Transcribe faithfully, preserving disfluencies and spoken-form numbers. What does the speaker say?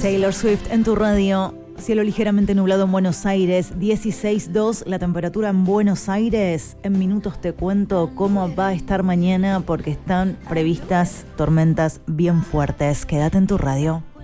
Taylor Swift en tu radio. Cielo ligeramente nublado en Buenos Aires, dieciséis coma dos la temperatura en Buenos Aires. En minutos te cuento cómo va a estar mañana porque están previstas tormentas bien fuertes. Quédate en tu radio.